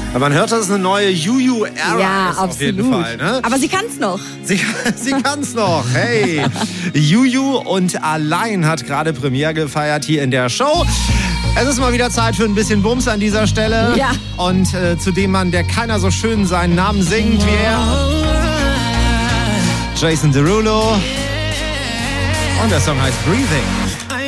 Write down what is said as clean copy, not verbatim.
Aber man hört, das ist eine neue Juju-Ära. Ja, absolut. Auf jeden Fall, ne? Aber sie kann's noch. Sie kann's noch. Hey, Juju und Allein hat gerade Premiere gefeiert hier in der Show. Es ist mal wieder Zeit für ein bisschen Bums an dieser Stelle. Ja. Und zu dem Mann, der keiner so schön seinen Namen singt wie er. Jason Derulo. Und der Song heißt Breathing.